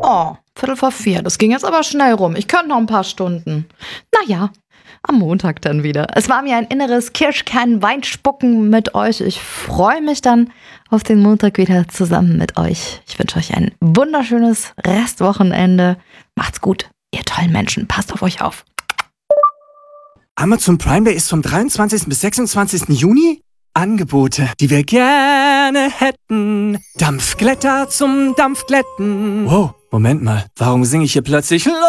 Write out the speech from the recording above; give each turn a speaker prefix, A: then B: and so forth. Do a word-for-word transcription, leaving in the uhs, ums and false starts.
A: Oh, Viertel vor vier. Das ging jetzt aber schnell rum. Ich könnte noch ein paar Stunden. Naja, am Montag dann wieder. Es war mir ein inneres Kirschkern-Weinspucken mit euch. Ich freue mich dann auf den Montag wieder zusammen mit euch. Ich wünsche euch ein wunderschönes Restwochenende. Macht's gut, ihr tollen Menschen. Passt auf euch auf.
B: Amazon Prime Day ist vom dreiundzwanzigsten bis sechsundzwanzigsten Juni. Angebote, die wir gerne hätten. Dampfglätter zum Dampfglätten. Wow, Moment mal. Warum singe ich hier plötzlich